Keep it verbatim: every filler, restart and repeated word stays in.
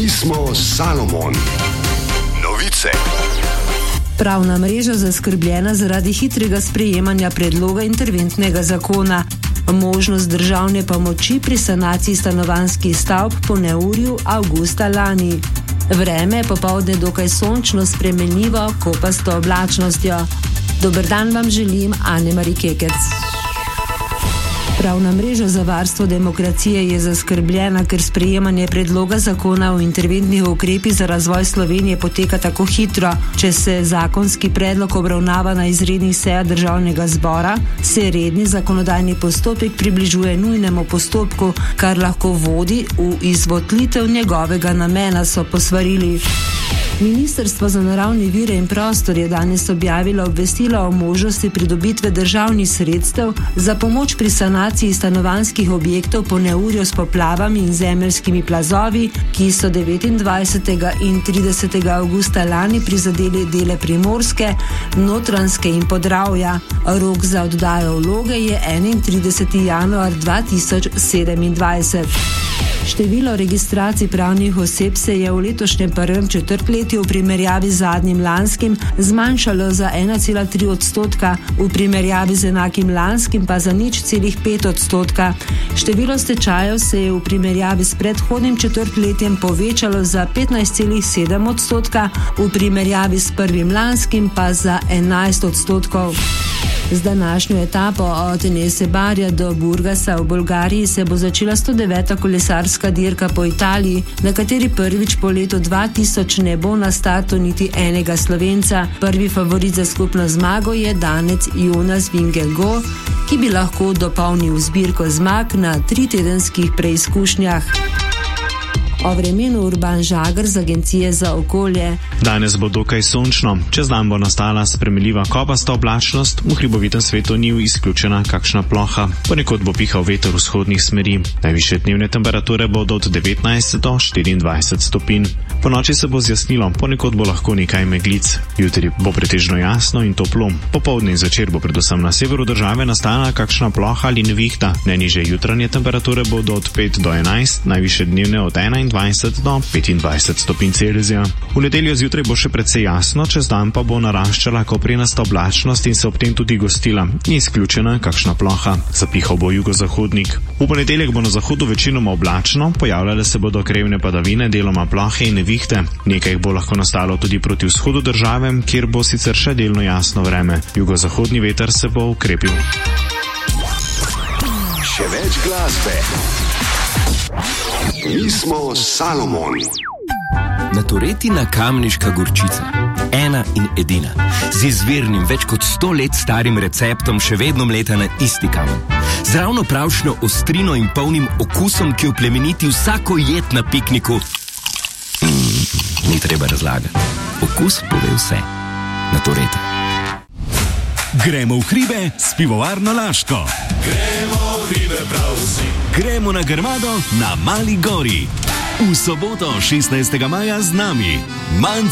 Mi smo Salomon. Novice. Pravna mreža zaskrbljena zaradi hitrega sprejemanja predloga interventnega zakona. Možnost državne pomoči pri sanaciji stanovanjskih stavb po neurju avgusta lani. Vreme je popoldne dokaj sončno, spremenljivo, kopasto oblačnostjo. Dober dan vam želim, Ane-Mari Kekec. Pravna mreža za varstvo demokracije je zaskrbljena, ker sprejemanje predloga zakona o interventnih ukrepih za razvoj Slovenije poteka tako hitro. Če se zakonski predlog obravnava na izrednih sejah Državnega zbora, se redni zakonodajni postopek približuje nujnemu postopku, kar lahko vodi v izvotlitev njegovega namena, so posvarili. Ministrstvo za naravne vire in prostor je danes objavilo obvestilo o možnosti pridobitve državnih sredstev za pomoč pri sanaciji stanovanjskih objektov po neurju s poplavami in zemeljskimi plazovi, ki so devetindvajsetega in tridesetega avgusta lani prizadeli dele Primorske, Notranjske in Podravja. Rok za oddajo vloge je enaintrideseti januar dva tisoč sedemindvajset. Število registracij pravnih oseb se je v letošnjem prvem četrtletju v primerjavi z zadnjim lanskim zmanjšalo za ena cela tri odstotka, v primerjavi z enakim lanskim pa za nič celih pet odstotka. Število stečajev se je v primerjavi s predhodnim četrtletjem povečalo za petnajst celih sedem odstotka, v primerjavi s prvim lanskim pa za enajst odstotkov. Z današnjo etapo od Nesebarja do Burgasa v Bolgariji se bo začela sto deveta kolesarska dirka po Italiji, na kateri prvič po letu dva tisoč ne bo na startu niti enega Slovenca. Prvi favorit za skupno zmago je Danec Jonas Vingegaard, ki bi lahko dopolnil zbirko zmag na tritedenskih preizkušnjah. O vremenu Urban Žagar z Agencije za okolje. Danes bo dokaj sončno, čez dan bo nastala spremenljiva kopasta oblačnost, v hribovitem svetu ni izključena kakšna ploha, ponekod bo pihal veter vzhodnih smeri. Najvišje dnevne temperature bodo od devetnajst do štiriindvajset stopinj. Po noči se bo zjasnilo, ponekod bo lahko nekaj meglic. Jutri bo pretežno jasno in toplo. Popoldne in zvečer bo predvsem na severu države nastala kakšna ploha ali nevihta. Najnižje jutranje temperature bodo od pet do enajst, najvišje dnevne od enaindvajset do petindvajset stopinj Celzija. V nedeljo zjutraj bo še precej jasno, čez dan pa bo naraščala koprenasta oblačnost in se ob tem tudi gostila. Ni izključena kakšna ploha. Zapihal bo jugozahodnik. V ponedeljek bo na zahodu večinoma oblačno, pojavljale se bodo krevne padavine, deloma plohe in nevihte. Nekaj jih bo lahko nastalo tudi proti vzhodu države, kjer bo sicer še delno jasno vreme. Jugozahodni veter se bo ukrepil. Še več glasbe. Mi smo Salomon. Natoretina kamniška gorčica. Ena in edina. Z izvirnim, več kot sto let starim receptom še vedno mleta na isti kamen. Z ravno pravšno ostrino in polnim okusom, ki oplemeniti vsako jed na pikniku. Mm, ni treba razlagati. Okus pove vse. Natoreta. Gremo v hribe s pivovarno Laško. Gremo v hribe prav vsi. Gremo na Grmado na Mali gori. V soboto šestnajstega maja z nami Manci